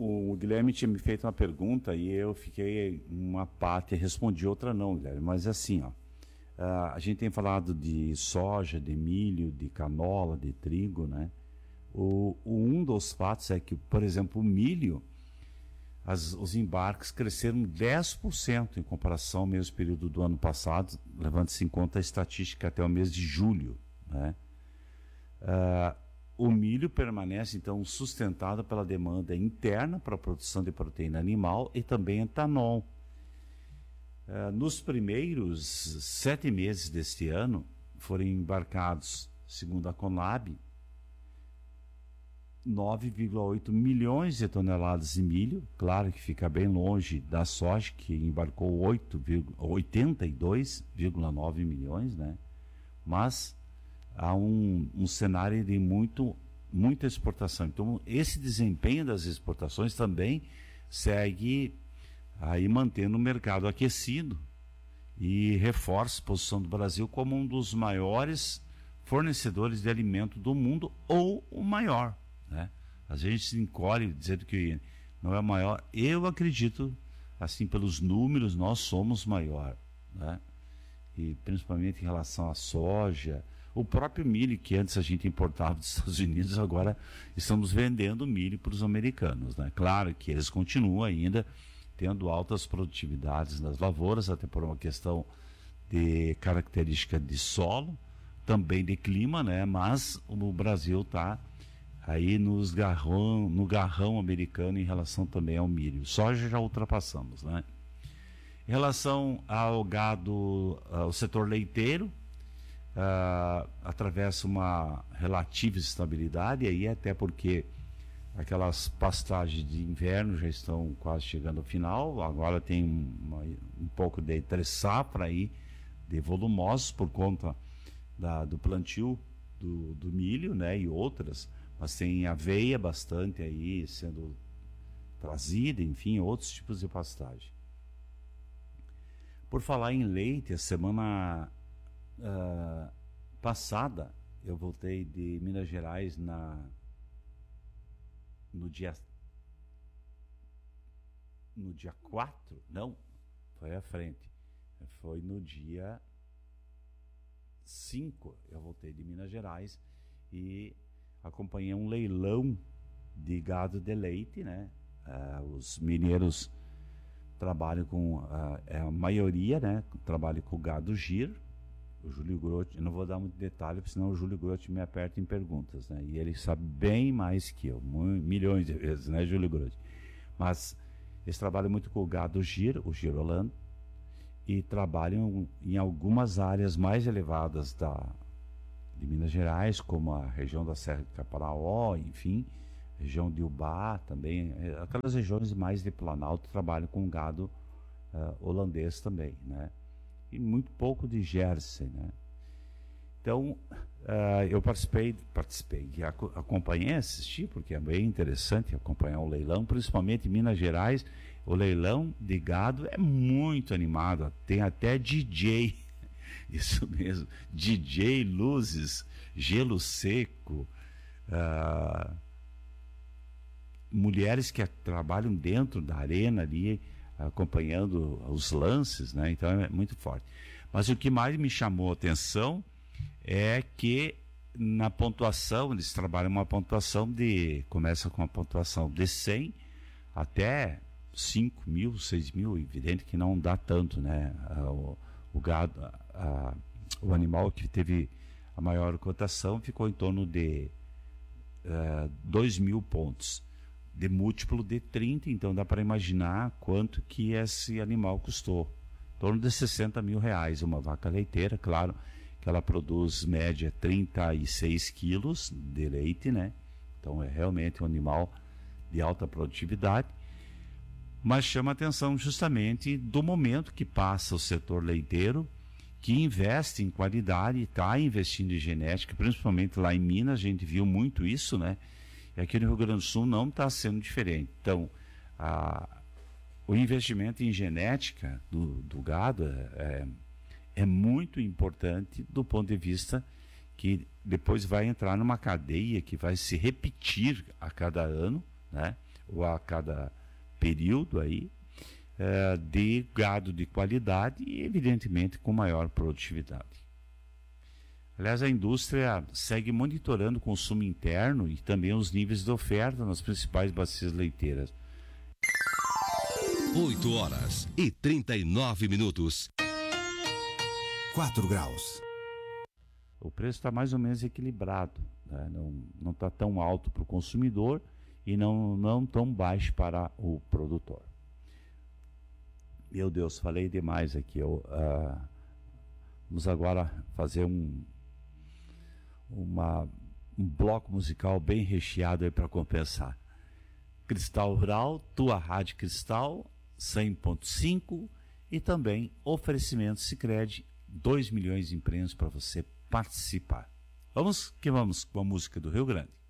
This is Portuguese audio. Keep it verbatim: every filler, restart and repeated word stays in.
o Guilherme tinha me feito uma pergunta e eu fiquei uma parte e respondi outra não, Guilherme. Mas assim, ó, a gente tem falado de soja, de milho, de canola, de trigo, né? O, o um dos fatos é que, por exemplo, o milho, as, os embarques cresceram dez por cento em comparação ao mesmo período do ano passado, levando-se em conta a estatística até o mês de julho, né? Uh, o milho permanece, então, sustentado pela demanda interna para a produção de proteína animal e também etanol. Uh, nos primeiros sete meses deste ano, foram embarcados, segundo a Conab, nove vírgula oito milhões de toneladas de milho, claro que fica bem longe da soja, que embarcou oitenta e dois vírgula nove milhões, né? Mas há um, um cenário de muito, muita exportação. Então, esse desempenho das exportações também segue aí mantendo o mercado aquecido e reforça a posição do Brasil como um dos maiores fornecedores de alimento do mundo, ou o maior, né? A gente se encolhe dizendo que não é o maior. Eu acredito, assim, pelos números, nós somos maior, né? E principalmente em relação à soja, o próprio milho, que antes a gente importava dos Estados Unidos, agora estamos vendendo milho para os americanos, né? Claro que eles continuam ainda tendo altas produtividades nas lavouras, até por uma questão de característica de solo, também de clima, né? Mas o Brasil está aí nos garrão, no garrão americano em relação também ao milho. Soja já ultrapassamos, né? Em relação ao gado, ao setor leiteiro, uh, atravessa uma relativa estabilidade, aí até porque aquelas pastagens de inverno já estão quase chegando ao final. Agora tem uma, um pouco de entre safra aí, de volumosos por conta da, do plantio do, do milho, né, e outras, mas tem aveia bastante aí sendo trazida, enfim, outros tipos de pastagem. Por falar em leite, a semana uh, passada eu voltei de Minas Gerais na no dia no dia quatro, não, foi à frente, foi no dia cinco, eu voltei de Minas Gerais e acompanhei um leilão de gado de leite, né? Uh, os mineiros trabalham com, uh, é a maioria, né? Trabalha com gado giro. O Júlio Grotti, eu não vou dar muito detalhe, porque senão o Júlio Grotti me aperta em perguntas, né? E ele sabe bem mais que eu, milhões de vezes, né, Júlio Grotti? Mas eles trabalham muito com o gado giro, o girolando, e trabalham em algumas áreas mais elevadas da, de Minas Gerais, como a região da Serra de Caparaó, enfim, região de Ubá também, aquelas regiões mais de Planalto trabalham com gado uh, holandês também, né? E muito pouco de Jersey, né? Então, uh, eu participei, participei, acompanhei, assisti, porque é bem interessante acompanhar o leilão, principalmente em Minas Gerais. O leilão de gado é muito animado, tem até D J, isso mesmo, D J, luzes, gelo seco, uh, mulheres que trabalham dentro da arena ali, acompanhando os lances, né? Então é muito forte. Mas o que mais me chamou a atenção é que na pontuação, eles trabalham uma pontuação de, começa com uma pontuação de cem até cinco mil, seis mil, evidente que não dá tanto, né? O, o gado, a, a, o animal que teve a maior cotação ficou em torno de uh, dois mil pontos, de múltiplo de trinta, então dá para imaginar quanto que esse animal custou. Em torno de sessenta mil reais, uma vaca leiteira, claro que ela produz média trinta e seis quilos de leite, né? Então é realmente um animal de alta produtividade, mas chama atenção justamente do momento que passa o setor leiteiro, que investe em qualidade, está investindo em genética, principalmente lá em Minas, a gente viu muito isso, né? E aqui no Rio Grande do Sul não está sendo diferente. Então, a, o investimento em genética do, do gado é, é muito importante do ponto de vista que depois vai entrar numa cadeia que vai se repetir a cada ano, né? ou a cada período aí, é, de gado de qualidade e, evidentemente, com maior produtividade. Aliás, a indústria segue monitorando o consumo interno e também os níveis de oferta nas principais bacias leiteiras. oito horas e trinta e nove minutos. quatro graus. O preço está mais ou menos equilibrado, né? Não está tão alto para o consumidor e não, não tão baixo para o produtor. Meu Deus, falei demais aqui. Eu, uh, vamos agora fazer um, uma, um bloco musical bem recheado aí para compensar. Cristal Rural, tua Rádio Cristal, cem ponto cinco, e também oferecimento Sicredi, dois milhões em prêmios para você participar. Vamos que vamos com a música do Rio Grande.